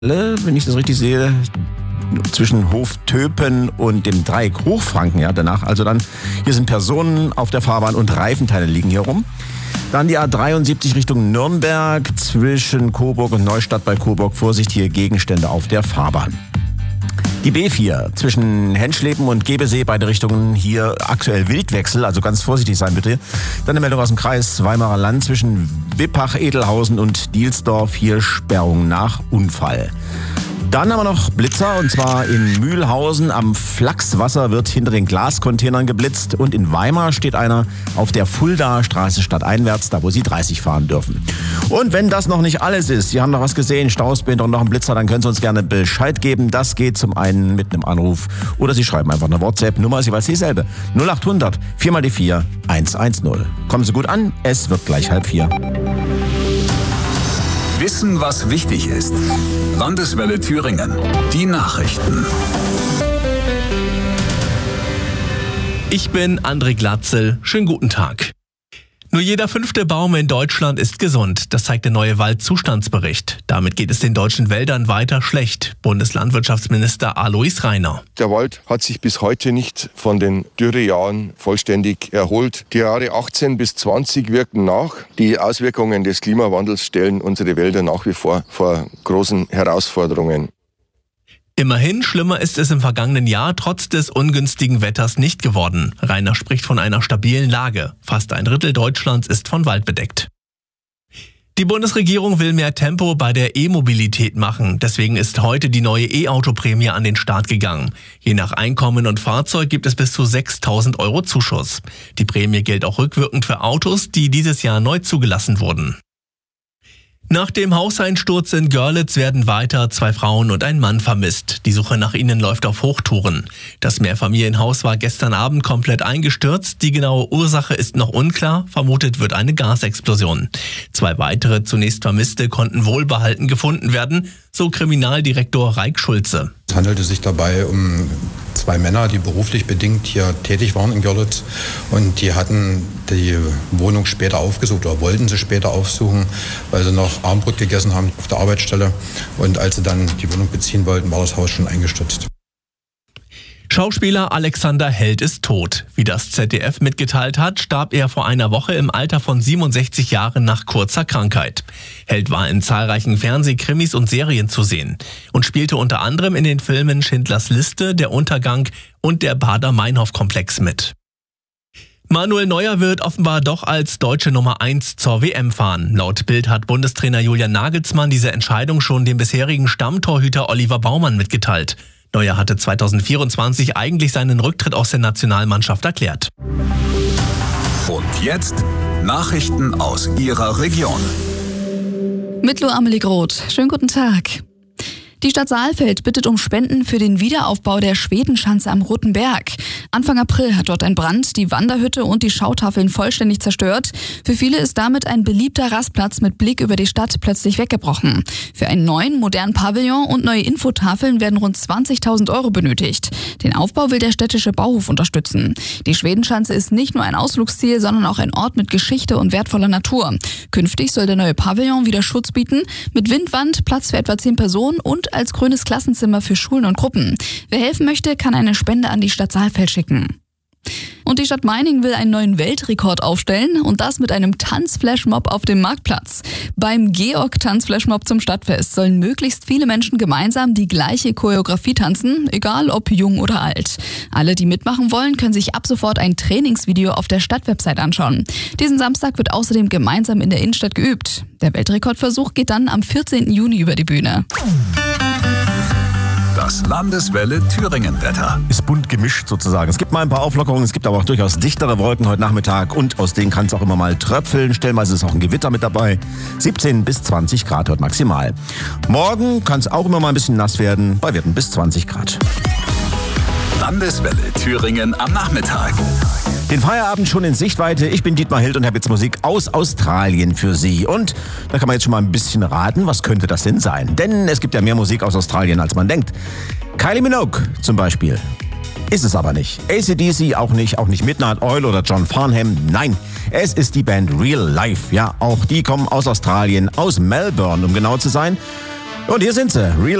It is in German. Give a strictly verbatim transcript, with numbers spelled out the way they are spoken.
wenn ich das richtig sehe, zwischen Hof Töpen und dem Dreieck Hochfranken, ja, danach. Also dann, hier sind Personen auf der Fahrbahn und Reifenteile liegen hier rum. Dann die A dreiundsiebzig Richtung Nürnberg, zwischen Coburg und Neustadt bei Coburg. Vorsicht, hier Gegenstände auf der Fahrbahn. Die B vier zwischen Henschleben und Gebesee, beide Richtungen hier aktuell Wildwechsel, also ganz vorsichtig sein bitte. Dann eine Meldung aus dem Kreis Weimarer Land zwischen Wippach, Edelhausen und Dielsdorf, hier Sperrung nach Unfall. Dann haben wir noch Blitzer, und zwar in Mühlhausen am Flachswasser wird hinter den Glascontainern geblitzt, und in Weimar steht einer auf der Fuldaer Straße stadteinwärts, da wo Sie dreißig fahren dürfen. Und wenn das noch nicht alles ist, Sie haben noch was gesehen, Stausbinder und noch einen Blitzer, dann können Sie uns gerne Bescheid geben. Das geht zum einen mit einem Anruf oder Sie schreiben einfach eine WhatsApp. Nummer ist jeweils dieselbe. null acht hundert vier mal die vier eins eins null. Kommen Sie gut an, es wird gleich halb vier. Wissen, was wichtig ist. Landeswelle Thüringen. Die Nachrichten. Ich bin André Glatzel. Schönen guten Tag. Nur jeder fünfte Baum in Deutschland ist gesund. Das zeigt der neue Waldzustandsbericht. Damit geht es den deutschen Wäldern weiter schlecht. Bundeslandwirtschaftsminister Alois Rainer. Der Wald hat sich bis heute nicht von den Dürrejahren vollständig erholt. Die Jahre achtzehn bis zwanzig wirken nach. Die Auswirkungen des Klimawandels stellen unsere Wälder nach wie vor vor großen Herausforderungen. Immerhin, schlimmer ist es im vergangenen Jahr trotz des ungünstigen Wetters nicht geworden. Rainer spricht von einer stabilen Lage. Fast ein Drittel Deutschlands ist von Wald bedeckt. Die Bundesregierung will mehr Tempo bei der E-Mobilität machen. Deswegen ist heute die neue E-Auto-Prämie an den Start gegangen. Je nach Einkommen und Fahrzeug gibt es bis zu sechstausend Euro Zuschuss. Die Prämie gilt auch rückwirkend für Autos, die dieses Jahr neu zugelassen wurden. Nach dem Hauseinsturz in Görlitz werden weiter zwei Frauen und ein Mann vermisst. Die Suche nach ihnen läuft auf Hochtouren. Das Mehrfamilienhaus war gestern Abend komplett eingestürzt. Die genaue Ursache ist noch unklar. Vermutet wird eine Gasexplosion. Zwei weitere zunächst Vermisste konnten wohlbehalten gefunden werden, so Kriminaldirektor Reik Schulze. Es handelte sich dabei um zwei Männer, die beruflich bedingt hier tätig waren in Görlitz, und die hatten die Wohnung später aufgesucht oder wollten sie später aufsuchen, weil sie noch Abendbrot gegessen haben auf der Arbeitsstelle, und als sie dann die Wohnung beziehen wollten, war das Haus schon eingestürzt. Schauspieler Alexander Held ist tot. Wie das Z D F mitgeteilt hat, starb er vor einer Woche im Alter von siebenundsechzig Jahren nach kurzer Krankheit. Held war in zahlreichen Fernsehkrimis und Serien zu sehen und spielte unter anderem in den Filmen Schindlers Liste, Der Untergang und der Baader-Meinhof-Komplex mit. Manuel Neuer wird offenbar doch als deutsche Nummer eins zur W M fahren. Laut Bild hat Bundestrainer Julian Nagelsmann diese Entscheidung schon dem bisherigen Stammtorhüter Oliver Baumann mitgeteilt. Neuer hatte zweitausendvierundzwanzig eigentlich seinen Rücktritt aus der Nationalmannschaft erklärt. Und jetzt Nachrichten aus Ihrer Region. Mit Lo Amelie Groth. Schönen guten Tag. Die Stadt Saalfeld bittet um Spenden für den Wiederaufbau der Schwedenschanze am Roten Berg. Anfang April hat dort ein Brand die Wanderhütte und die Schautafeln vollständig zerstört. Für viele ist damit ein beliebter Rastplatz mit Blick über die Stadt plötzlich weggebrochen. Für einen neuen, modernen Pavillon und neue Infotafeln werden rund zwanzigtausend Euro benötigt. Den Aufbau will der städtische Bauhof unterstützen. Die Schwedenschanze ist nicht nur ein Ausflugsziel, sondern auch ein Ort mit Geschichte und wertvoller Natur. Künftig soll der neue Pavillon wieder Schutz bieten, mit Windwand, Platz für etwa zehn Personen und als grünes Klassenzimmer für Schulen und Gruppen. Wer helfen möchte, kann eine Spende an die Stadt Saalfeld schicken. Und die Stadt Meiningen will einen neuen Weltrekord aufstellen, und das mit einem Tanzflashmob auf dem Marktplatz. Beim Georg-Tanzflashmob zum Stadtfest sollen möglichst viele Menschen gemeinsam die gleiche Choreografie tanzen, egal ob jung oder alt. Alle, die mitmachen wollen, können sich ab sofort ein Trainingsvideo auf der Stadtwebsite anschauen. Diesen Samstag wird außerdem gemeinsam in der Innenstadt geübt. Der Weltrekordversuch geht dann am vierzehnten Juni über die Bühne. Das Landeswelle Thüringen-Wetter. Ist bunt gemischt sozusagen. Es gibt mal ein paar Auflockerungen, es gibt aber auch durchaus dichtere Wolken heute Nachmittag, und aus denen kann es auch immer mal tröpfeln. Stellenweise ist auch ein Gewitter mit dabei. siebzehn bis zwanzig Grad heute maximal. Morgen kann es auch immer mal ein bisschen nass werden, bei Werten bis zwanzig Grad. Landeswelle Thüringen am Nachmittag. Den Feierabend schon in Sichtweite. Ich bin Dietmar Hild und habe jetzt Musik aus Australien für Sie. Und da kann man jetzt schon mal ein bisschen raten, was könnte das denn sein? Denn es gibt ja mehr Musik aus Australien, als man denkt. Kylie Minogue zum Beispiel. Ist es aber nicht. A C D C auch nicht, auch nicht Midnight Oil oder John Farnham. Nein, es ist die Band Real Life. Ja, auch die kommen aus Australien, aus Melbourne, um genau zu sein. Und hier sind sie. Real